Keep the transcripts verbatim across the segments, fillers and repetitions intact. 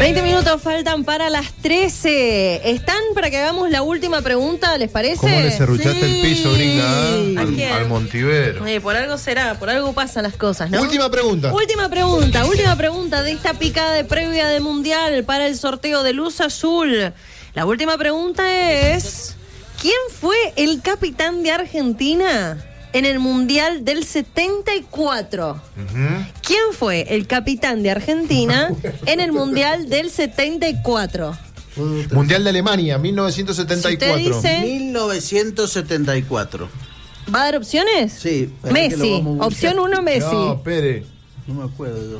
veinte minutos faltan para las trece. ¿Están para que hagamos la última pregunta? ¿Les parece? ¿Cómo le cerruchaste sí. el piso, gringa? ¿A Al, quién? al Montivero. Eh, por algo será, por algo pasan las cosas, ¿no? Última pregunta. Última pregunta, última pregunta de esta picada de previa de Mundial para el sorteo de Luz Azul. La última pregunta es: ¿quién fue el capitán de Argentina en el Mundial del setenta y cuatro? Uh-huh. ¿Quién fue el capitán de Argentina en el Mundial del setenta y cuatro? Mundial de Alemania, mil novecientos setenta y cuatro. Si usted dice- mil novecientos setenta y cuatro. ¿Va a dar opciones? Sí. espera que lo Messi. vamos a buscar. Opción uno, Messi. No, espere. No me acuerdo yo.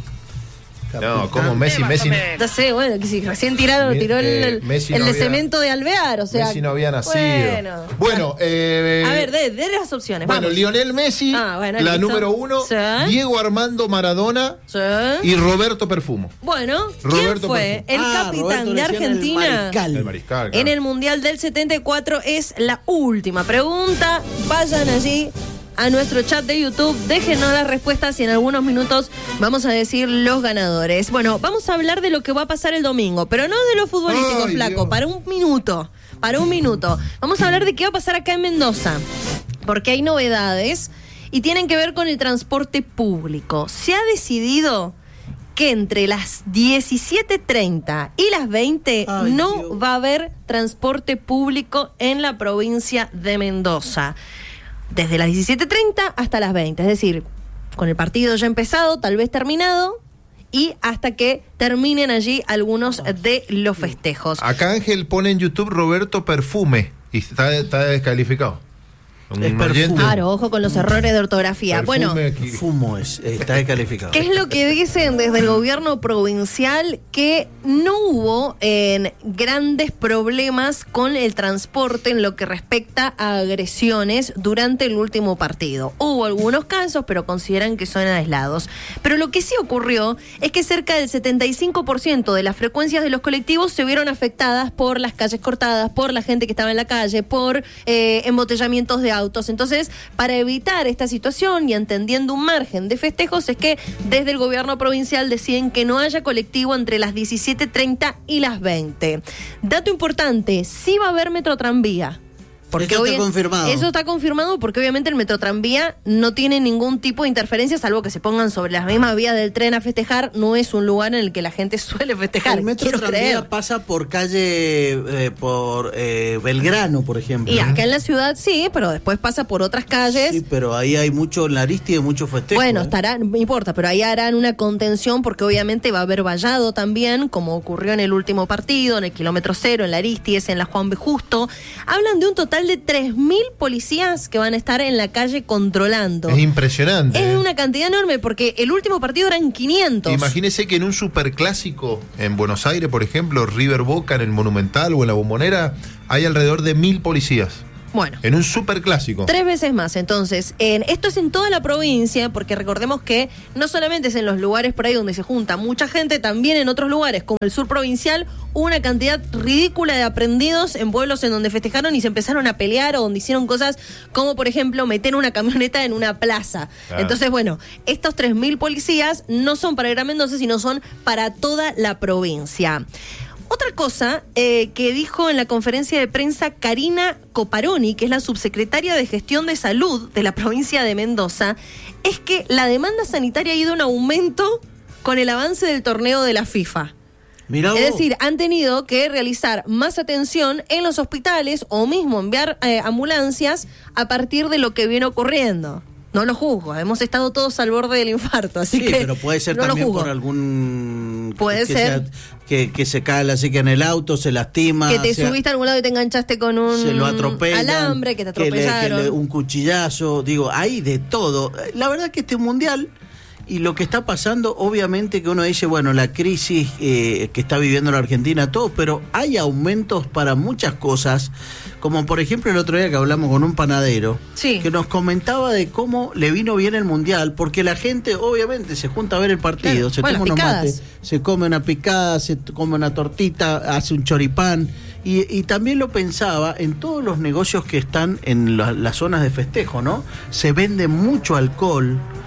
No, ¿cómo Messi? Messi, Ya sé, bueno, que si recién tiraron, Me- tiró el, eh, el- Messi el no de había- cemento de Alvear, o sea. Messi no había nacido. Bueno, Bueno, eh, a ver, de, de las opciones. bueno, vamos. Lionel Messi, Ah, bueno, la listo. número uno, Sí. Diego Armando Maradona Sí. y Roberto Perfumo. Bueno, ¿quién Roberto fue Perfumo. el Ah, capitán Roberto de le decían el Argentina mariscal. El mariscal. en claro. el Mundial del setenta y cuatro? Es la última pregunta. Vayan allí a nuestro chat de YouTube, déjenos las respuestas y en algunos minutos vamos a decir los ganadores. Bueno, vamos a hablar de lo que va a pasar el domingo, pero no de lo futbolístico, Ay, flaco, Dios. para un minuto, para un minuto. Vamos a hablar de qué va a pasar acá en Mendoza, porque hay novedades y tienen que ver con el transporte público. Se ha decidido que entre las diecisiete treinta y las veinte Ay, no Dios. va a haber transporte público en la provincia de Mendoza. Desde las diecisiete treinta hasta las veinte, es decir, con el partido ya empezado, tal vez terminado, y hasta que terminen allí algunos de los festejos. Acá Ángel pone en YouTube Roberto Perfume y está, está descalificado. Un Es oyente. perfume. Claro, ojo con los errores de ortografía. Perfume Bueno, aquí. Fumo es, está descalificado. ¿qué es lo que dicen desde el gobierno provincial? Que no hubo eh, grandes problemas con el transporte en lo que respecta a agresiones durante el último partido. Hubo algunos casos, pero consideran que son aislados. Pero lo que sí ocurrió es que cerca del setenta y cinco por ciento de las frecuencias de los colectivos se vieron afectadas por las calles cortadas, por la gente que estaba en la calle, por eh, embotellamientos de autos. Entonces, para evitar esta situación y entendiendo un margen de festejos, es que desde el gobierno provincial deciden que no haya colectivo entre las diecisiete treinta y las veinte. Dato importante, sí va a haber metrotranvía. Eso está obvia- confirmado. Eso está confirmado porque obviamente el metrotranvía no tiene ningún tipo de interferencia, salvo que se pongan sobre las mismas vías del tren a festejar. No es un lugar en el que la gente suele festejar. El metro quiero tranvía creer. pasa por calle, eh, por eh, Belgrano, por ejemplo. Y acá en la ciudad sí, pero después pasa por otras calles. Sí, pero ahí hay mucho en la Aristide, mucho festejo. Bueno, ¿eh? estará, no importa, pero ahí harán una contención porque obviamente va a haber vallado también, como ocurrió en el último partido, en el kilómetro cero, en la Aristides, en la Juan B. Justo. Hablan de un total de tres mil policías que van a estar en la calle controlando. Es impresionante. Es ¿eh? una cantidad enorme porque el último partido eran quinientos. Imagínese que en un superclásico en Buenos Aires, por ejemplo, River Boca en el Monumental o en la Bombonera, hay alrededor de mil policías. Bueno. En un superclásico. Tres veces más, entonces. En, esto es en toda la provincia, porque recordemos que no solamente es en los lugares por ahí donde se junta mucha gente, también en otros lugares, como el sur provincial, hubo una cantidad ridícula de aprendidos en pueblos en donde festejaron y se empezaron a pelear o donde hicieron cosas como, por ejemplo, meter una camioneta en una plaza. Claro. Entonces, bueno, estos tres mil policías no son para Gran Mendoza, sino son para toda la provincia. Otra cosa eh, que dijo en la conferencia de prensa Karina Coparoni, que es la subsecretaria de Gestión de Salud de la provincia de Mendoza, es que la demanda sanitaria ha ido en aumento con el avance del torneo de la FIFA. Mirá Es vos. decir, han tenido que realizar más atención en los hospitales o mismo enviar eh, ambulancias a partir de lo que viene ocurriendo. No lo juzgo, hemos estado todos al borde del infarto, así Sí, que pero puede ser no lo también juzgo. por algún... Puede que ser. sea- que, que se cae la psique en el auto, se lastima. Que te sea, subiste a algún lado y te enganchaste con un se lo atropellan. alambre, que te le- que atropellaron. le- un cuchillazo, digo, hay de todo. La verdad que este mundial y lo que está pasando, obviamente que uno dice, bueno, la crisis eh, que está viviendo la Argentina, todo, pero hay aumentos para muchas cosas, como por ejemplo el otro día que hablamos con un panadero, Sí. que nos comentaba de cómo le vino bien el mundial, porque la gente obviamente se junta a ver el partido, Claro. se Bueno, toma unos picadas. mates, se come una picada, se t- come una tortita, hace un choripán. Y, y también lo pensaba en todos los negocios que están en la- las zonas de festejo, ¿no? Se vende mucho alcohol.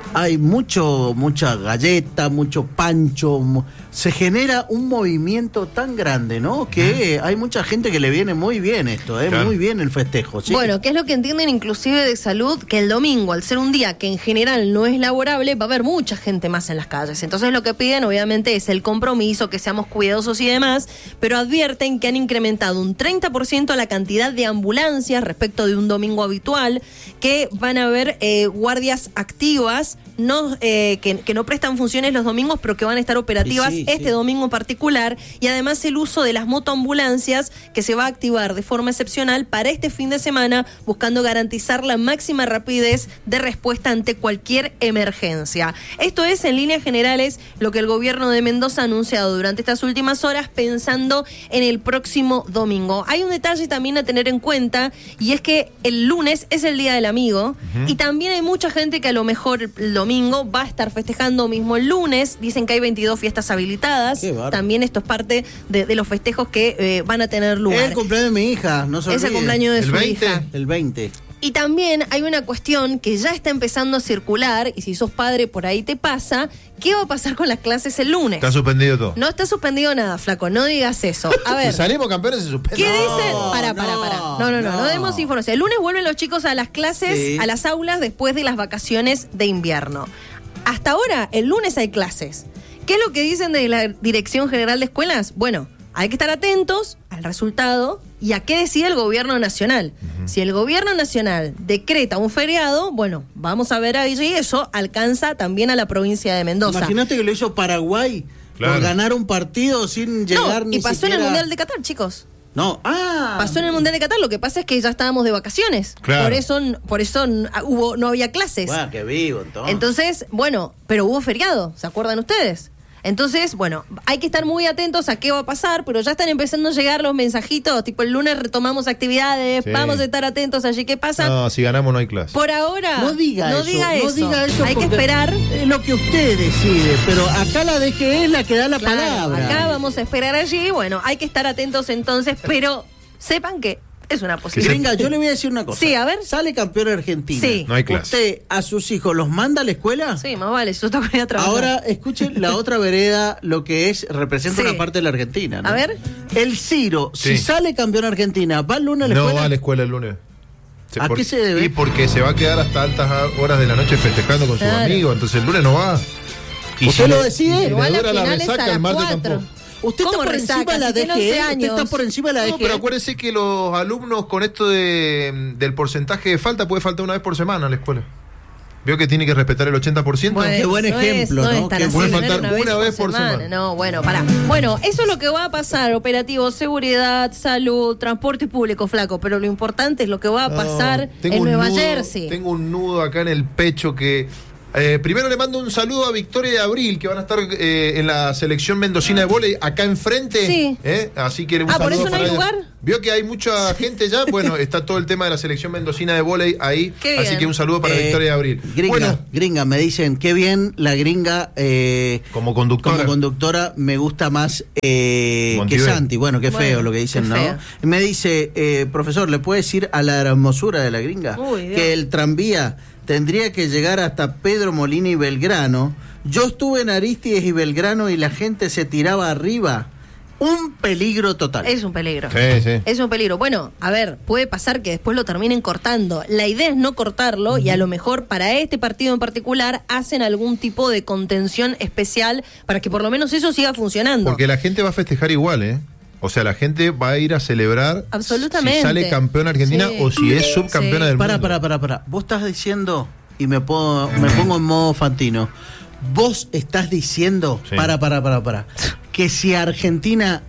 hay mucho, mucha galleta, mucho pancho, mu- se genera un movimiento tan grande, ¿no? Que uh-huh. hay mucha gente que le viene muy bien esto, ¿eh? Claro. Muy bien el festejo, ¿sí? Bueno, ¿qué es lo que entienden inclusive de salud? Que el domingo, al ser un día que en general no es laborable, va a haber mucha gente más en las calles. Entonces lo que piden obviamente es el compromiso, que seamos cuidadosos y demás, pero advierten que han incrementado un treinta por ciento la cantidad de ambulancias respecto de un domingo habitual, que van a haber eh, guardias activas, no eh, que, que no prestan funciones los domingos, pero que van a estar operativas sí, este sí. domingo en particular, y además el uso de las motoambulancias que se va a activar de forma excepcional para este fin de semana, buscando garantizar la máxima rapidez de respuesta ante cualquier emergencia. Esto es, en líneas generales, lo que el gobierno de Mendoza ha anunciado durante estas últimas horas, pensando en el próximo domingo. Hay un detalle también a tener en cuenta, y es que el lunes es el Día del Amigo, uh-huh. y también hay mucha gente que a lo mejor el domingo va a estar festejando mismo el lunes. Dicen que hay veintidós fiestas habilitadas. También esto es parte de, de los festejos que eh, van a tener lugar. Es el cumpleaños de mi hija, no se olvide. Es el cumpleaños de ¿El su veinte? hija. El veinte. Y también hay una cuestión que ya está empezando a circular, y si sos padre por ahí te pasa, ¿qué va a pasar con las clases el lunes? Está suspendido todo. No está suspendido nada, flaco, no digas eso. A ver. Si salimos campeones se suspende. ¿Qué no, dicen? Para, para, para. No, no, no, no, no demos información. El lunes vuelven los chicos a las clases, sí. a las aulas, después de las vacaciones de invierno. Hasta ahora, el lunes hay clases. ¿Qué es lo que dicen de la Dirección General de Escuelas? Bueno, hay que estar atentos al resultado y a qué decide el gobierno nacional. Uh-huh. Si el gobierno nacional decreta un feriado, bueno, vamos a ver ahí, y eso alcanza también a la provincia de Mendoza. Imagínate que lo hizo Paraguay, claro, por ganar un partido sin llegar no, ni y pasó siquiera... en el Mundial de Qatar, chicos. No, ah. Pasó en el Mundial de Qatar, lo que pasa es que ya estábamos de vacaciones. Claro. Por eso, por eso hubo, no había clases. Bueno, qué vivo, entonces. Entonces, bueno, pero hubo feriado, ¿se acuerdan ustedes? Entonces, bueno, hay que estar muy atentos a qué va a pasar, pero ya están empezando a llegar los mensajitos, tipo el lunes retomamos actividades, sí. vamos a estar atentos allí, ¿qué pasa? No, si ganamos no hay clase. Por ahora, no diga no eso, diga eso, no diga eso, hay que esperar. Es lo que usted decide, pero acá la D G E es la que da la claro, palabra. Acá vamos a esperar allí, bueno, hay que estar atentos entonces, pero sepan que es una posibilidad. Gringa, yo le voy a decir una cosa. Sí, a ver. Sale campeón Argentina. Sí. No hay clase. ¿Usted a sus hijos los manda a la escuela? Sí, más vale, yo tengo que ir a trabajar. Ahora, escuchen la otra vereda, lo que es, representa sí. una parte de la Argentina, ¿no? A ver. El Ciro, sí. si sale campeón Argentina, ¿va el lunes a la no escuela? No va a la escuela el lunes. ¿A por, qué se debe? Y porque se va a quedar hasta altas horas de la noche festejando con claro. sus amigos, entonces el lunes no va. Y ¿usted si lo decide? Y igual le dura la, la resaca el martes tampoco. Usted está por resaca, encima de la si D G E, usted está por encima de la D G E. No, pero acuérdese que los alumnos con esto de, del porcentaje de falta puede faltar una vez por semana a la escuela. Veo que tiene que respetar el ochenta por ciento. Bueno, qué buen ejemplo, ¿no? ¿no? Es, no que es puede faltar una, una vez por, por semana. semana. No, bueno, pará. Bueno, eso es lo que va a pasar. Operativo, seguridad, salud, transporte público, flaco. Pero lo importante es lo que va a pasar no, en Nueva nudo, Jersey. Tengo un nudo acá en el pecho que... Eh, primero le mando un saludo a Victoria y Abril, que van a estar eh, en la selección mendocina de vóley acá enfrente. Sí. Eh, así que un ah, saludo ¿por eso no hay para lugar? Ella. Vio que hay mucha gente ya. Bueno, está todo el tema de la selección mendocina de vóley ahí. Qué así bien. que un saludo para eh, Victoria y Abril. Gringa, bueno, gringa, me dicen, qué bien la gringa. Eh, como conductora. Como conductora me gusta más eh, que Santi. Bueno, qué feo bueno, lo que dicen, ¿no? Feo. Me dice, eh, profesor, ¿le puede decir a la hermosura de la gringa Uy, que el tranvía tendría que llegar hasta Pedro Molina y Belgrano? Yo estuve en Arístides y Belgrano y la gente se tiraba arriba. Un peligro total. Es un peligro. Sí, sí. Es un peligro. Bueno, a ver, puede pasar que después lo terminen cortando. La idea es no cortarlo, uh-huh. y a lo mejor para este partido en particular hacen algún tipo de contención especial para que por lo menos eso siga funcionando. Porque la gente va a festejar igual, ¿eh? O sea, la gente va a ir a celebrar absolutamente si sale campeón Argentina sí. o si es subcampeona sí. del para, mundo. Para, para, para, para. Vos estás diciendo, y me, puedo, me pongo en modo Fantino, vos estás diciendo, sí. para, para, para, para, que si Argentina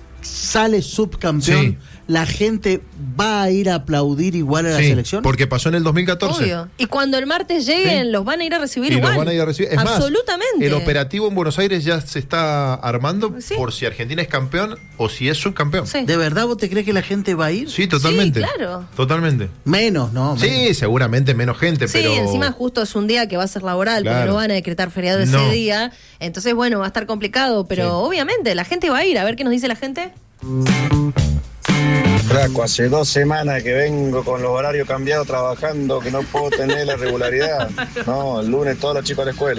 sale subcampeón, sí. la gente va a ir a aplaudir igual a la sí, selección. Porque pasó en el dos mil catorce. Obvio. Y cuando el martes lleguen, sí. los van a ir a recibir y igual. Los van a ir a recibir. Es absolutamente. Más, el operativo en Buenos Aires ya se está armando sí. por si Argentina es campeón o si es subcampeón. Sí. ¿De verdad vos te crees que la gente va a ir? Sí, totalmente. Sí, claro. Totalmente. Menos, ¿no? Menos. Sí, seguramente menos gente, sí, pero... Sí, encima justo es un día que va a ser laboral, claro. porque no van a decretar feriado ese no. día. Entonces, bueno, va a estar complicado, pero sí. obviamente la gente va a ir. A ver qué nos dice la gente. Flaco, hace dos semanas que vengo con los horarios cambiados trabajando, que no puedo tener la regularidad. No, el lunes todos los chicos a la escuela.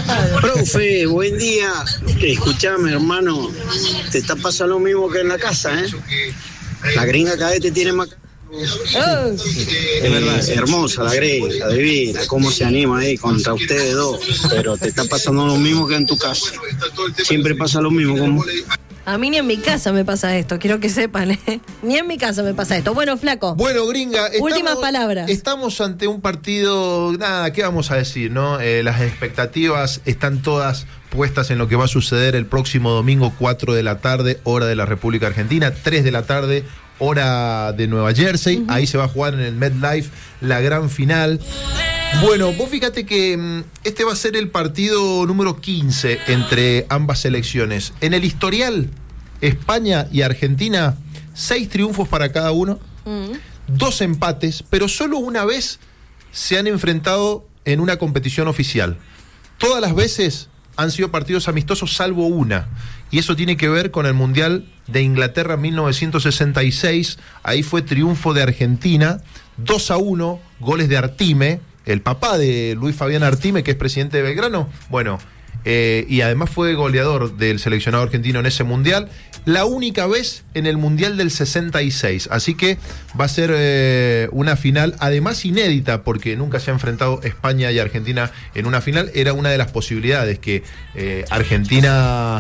Profe, buen día. Escuchame, hermano, te está pasando lo mismo que en la casa, ¿eh? La gringa cada vez te tiene más... Oh. Es verdad, es hermosa la gringa, divina, cómo se anima ahí contra ustedes dos, pero te está pasando lo mismo que en tu casa. Siempre pasa lo mismo, como... A mí ni en mi casa me pasa esto, quiero que sepan, ¿eh? Ni en mi casa me pasa esto. Bueno, Flaco. Bueno, gringa. Últimas palabras. Estamos ante un partido, nada, ¿qué vamos a decir, no? Eh, las expectativas están todas puestas en lo que va a suceder el próximo domingo, cuatro de la tarde, hora de la República Argentina, tres de la tarde, hora de Nueva Jersey. Uh-huh. Ahí se va a jugar en el MetLife la gran final. Bueno, vos fíjate que este va a ser el partido número quince entre ambas selecciones. En el historial, España y Argentina, seis triunfos para cada uno, mm. dos empates, pero solo una vez se han enfrentado en una competición oficial. Todas las veces han sido partidos amistosos salvo una, y eso tiene que ver con el Mundial de Inglaterra mil novecientos sesenta y seis. Ahí fue triunfo de Argentina, dos a uno, goles de Artime, el papá de Luis Fabián Artime, que es presidente de Belgrano. Bueno, eh, y además fue goleador del seleccionado argentino en ese mundial, la única vez en el mundial del sesenta y seis, así que va a ser eh, una final además inédita, porque nunca se ha enfrentado España y Argentina en una final. Era una de las posibilidades que eh, Argentina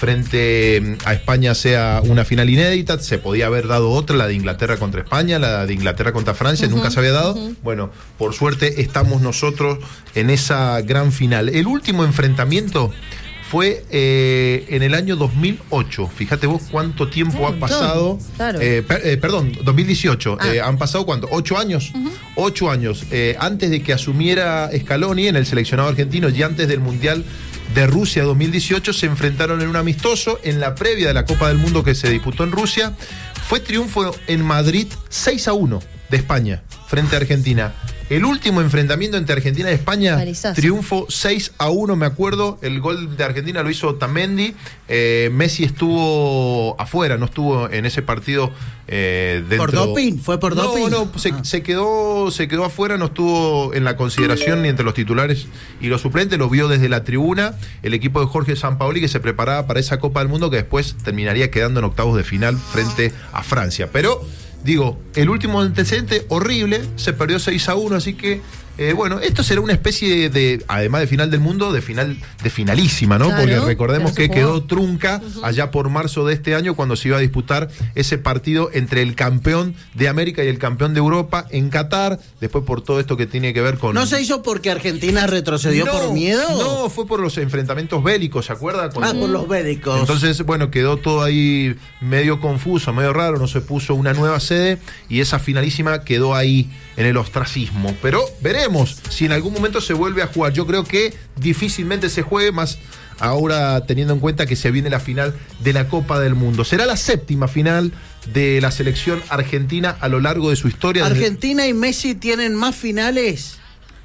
frente a España sea una final inédita. Se podía haber dado otra, la de Inglaterra contra España, la de Inglaterra contra Francia, uh-huh, nunca se había dado. Uh-huh. Bueno, por suerte estamos nosotros en esa gran final. El último enfrentamiento fue eh, en el año dos mil ocho. Fíjate vos cuánto tiempo sí, ha pasado. Claro. Eh, per, eh, perdón, dos mil dieciocho. Ah. Eh, han pasado ¿cuánto? ¿Ocho años? Uh-huh. Ocho años. Eh, antes de que asumiera Scaloni en el seleccionado argentino y antes del Mundial de Rusia dos mil dieciocho, se enfrentaron en un amistoso en la previa de la Copa del Mundo que se disputó en Rusia. Fue triunfo en Madrid seis a uno de España frente a Argentina. El último enfrentamiento entre Argentina y España, Marizazo. Triunfo seis a uno, me acuerdo. El gol de Argentina lo hizo Otamendi. Eh, Messi estuvo afuera, no estuvo en ese partido eh, dentro. ¿Por doping? ¿Fue por doping? No, no, se, ah. se, quedó, se quedó afuera, no estuvo en la consideración ni entre los titulares y los suplentes. Lo vio desde la tribuna el equipo de Jorge Sampaoli, que se preparaba para esa Copa del Mundo que después terminaría quedando en octavos de final frente a Francia. Pero... digo, el último antecedente horrible, se perdió seis a uno, así que, eh, bueno, esto será una especie de, además de final del mundo, de final, de finalísima, ¿no? Claro, porque recordemos que quedó trunca uh-huh. allá por marzo de este año, cuando se iba a disputar ese partido entre el campeón de América y el campeón de Europa en Qatar, después por todo esto que tiene que ver con... ¿No se hizo porque Argentina retrocedió no, por miedo? No, fue por los enfrentamientos bélicos, ¿se acuerda? Cuando... Ah, por los bélicos. Entonces, bueno, quedó todo ahí medio confuso, medio raro, no se puso una nueva sede y esa finalísima quedó ahí en el ostracismo. Pero veremos si en algún momento se vuelve a jugar. Yo creo que difícilmente se juegue, más ahora teniendo en cuenta que se viene la final de la Copa del Mundo. Será la séptima final de la selección argentina a lo largo de su historia. Argentina y Messi tienen más finales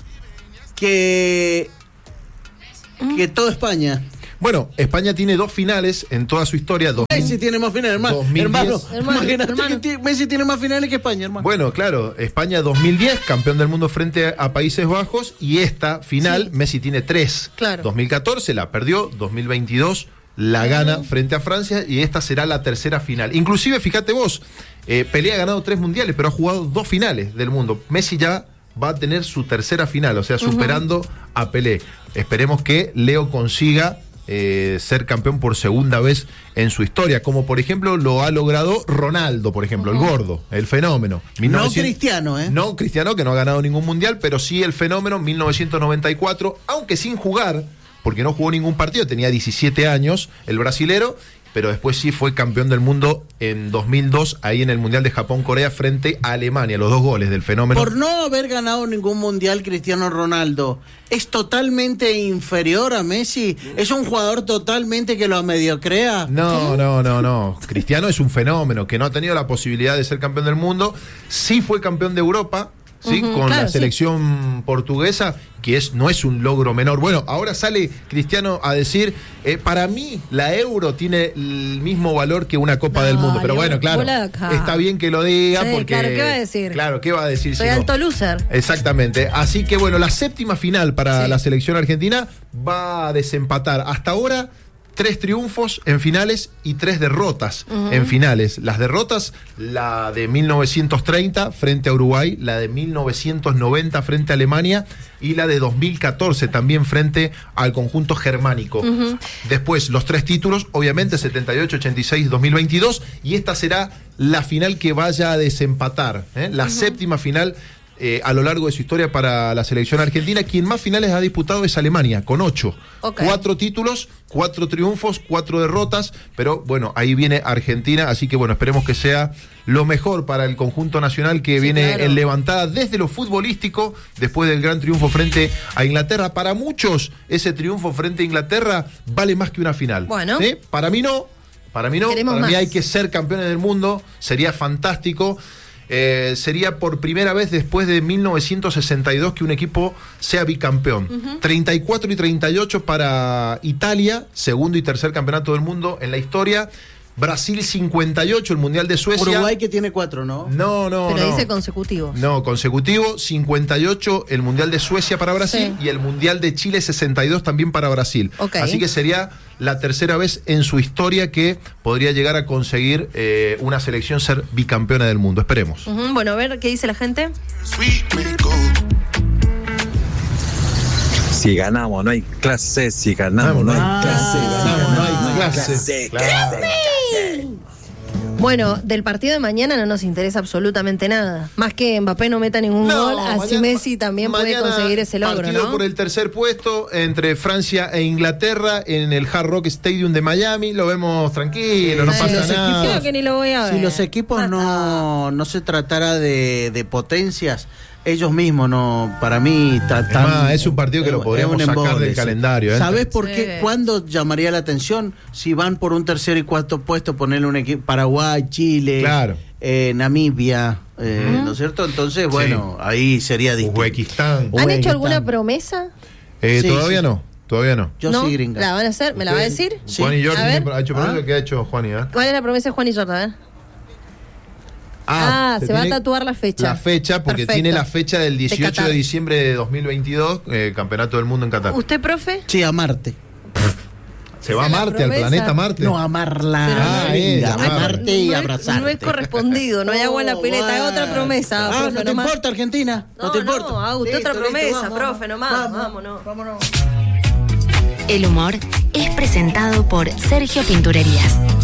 que, que toda España. Bueno, España tiene dos finales en toda su historia. Dos, Messi tiene más finales, hermano. Hermano, hermano, hermano. Que Messi tiene más finales que España, hermano. Bueno, claro, España dos mil diez, campeón del mundo frente a Países Bajos, y esta final, sí. Messi tiene tres. Claro. dos mil catorce la perdió, dos mil veintidós la gana frente a Francia, y esta será la tercera final. Inclusive, fíjate vos, eh, Pelé ha ganado tres mundiales, pero ha jugado dos finales del mundo. Messi ya va a tener su tercera final, o sea, superando uh-huh. a Pelé. Esperemos que Leo consiga Eh, ser campeón por segunda vez en su historia, como por ejemplo lo ha logrado Ronaldo, por ejemplo, uh-huh. el gordo, el fenómeno. mil novecientos... No Cristiano, ¿eh? No Cristiano, que no ha ganado ningún mundial, pero sí el fenómeno, mil novecientos noventa y cuatro, aunque sin jugar, porque no jugó ningún partido, tenía diecisiete años, el brasilero, pero después sí fue campeón del mundo en dos mil dos, ahí en el Mundial de Japón-Corea frente a Alemania, los dos goles del fenómeno. Por no haber ganado ningún mundial, Cristiano Ronaldo es totalmente inferior a Messi, es un jugador totalmente que lo mediocrea. No, no, no, no. Cristiano es un fenómeno que no ha tenido la posibilidad de ser campeón del mundo, sí fue campeón de Europa, ¿sí? Ujú, con claro, la sí. selección portuguesa, que es, no es un logro menor. Bueno, ahora sale Cristiano a decir, eh, para mí la Euro tiene el mismo valor que una Copa Dale, del Mundo. Pero bueno, claro, bola de acá. está bien que lo diga Sí, porque... claro, ¿qué va a decir? Claro, ¿qué va a decir? Soy si no? alto loser. Exactamente. Así que bueno, la séptima final para Sí. la selección argentina va a desempatar hasta ahora tres triunfos en finales y tres derrotas uh-huh. en finales. Las derrotas, la de mil novecientos treinta frente a Uruguay, la de mil novecientos noventa frente a Alemania y la de dos mil catorce también frente al conjunto germánico. Uh-huh. Después, los tres títulos, obviamente, setenta y ocho, ochenta y seis, dos mil veintidós, y esta será la final que vaya a desempatar, ¿eh? la uh-huh. séptima final Eh, a lo largo de su historia para la selección argentina. Quien más finales ha disputado es Alemania, con ocho. Okay. Cuatro títulos, cuatro triunfos, cuatro derrotas, pero bueno, ahí viene Argentina, así que bueno, esperemos que sea lo mejor para el conjunto nacional que sí, viene claro. en levantada desde lo futbolístico, después del gran triunfo frente a Inglaterra. Para muchos, ese triunfo frente a Inglaterra vale más que una final. Bueno. ¿Sí? Para mí no, para mí no, Queremos para más. mí hay que ser campeones del mundo, sería fantástico. Eh, sería por primera vez después de mil novecientos sesenta y dos que un equipo sea bicampeón. Uh-huh. treinta y cuatro y treinta y ocho para Italia, segundo y tercer campeonato del mundo en la historia. Brasil cincuenta y ocho, el Mundial de Suecia. Uruguay que tiene cuatro, ¿no? No, no, Pero no. dice consecutivos. No, consecutivo, cincuenta y ocho el Mundial de Suecia para Brasil sí. y el Mundial de Chile sesenta y dos también para Brasil. Okay. Así que sería la tercera vez en su historia que podría llegar a conseguir eh, una selección ser bicampeona del mundo. Esperemos. Uh-huh. Bueno, a ver, ¿qué dice la gente? Si ganamos, no hay clase. Si ganamos, no hay ah, clase. Si ganamos, no hay clase. clase. Bueno, del partido de mañana no nos interesa absolutamente nada. Más que Mbappé no meta ningún no, gol, así mañana, Messi también puede conseguir ese logro, partido ¿no? por el tercer puesto entre Francia e Inglaterra en el Hard Rock Stadium de Miami. Lo vemos tranquilo, no sí, pasa los nada. Creo que ni lo voy a ver. Si los equipos no, no se tratara de, de potencias, ellos mismos no, para mí tratan, es, más, es un partido que lo podríamos sacar embole, del sí. calendario. ¿eh? ¿Sabés por sí. qué? ¿Cuándo llamaría la atención? Si van por un tercer y cuarto puesto, ponerle un equipo Paraguay, Chile, claro. eh, Namibia, eh, uh-huh. ¿no es cierto? Entonces, bueno, sí. ahí sería distinto. Uzbekistán. ¿Han hecho alguna promesa? Eh, sí, todavía sí. no, todavía no. Yo ¿No? sí, gringa. ¿La van a hacer? ¿Me la va a decir? Sí. Juan y Jordi ha hecho promesa. ¿Ah? ¿Qué ha hecho Juan y? ¿eh? ¿Cuál es la promesa de Juan y Jordi? A ver. Ah, Ah, se va a tatuar la fecha. La fecha, porque Perfecto. tiene la fecha del dieciocho de de diciembre de dos mil veintidós, eh, Campeonato del Mundo en Qatar. ¿Usted, profe? Sí, a Marte. ¿Se va a Esa es la Marte, al promesa. planeta Marte? No, amarla. Pero no- gringa, Ah, amarte y no es- abrazarte. No es correspondido, no hay agua en la pileta, es otra promesa, Ah, profe, no te nomás. importa, Argentina. No, No, te no, importa. haga usted Listo, otra listo, promesa, vamos, profe, nomás, vamos, vámonos. Vámonos. El humor es presentado por Sergio Pinturerías.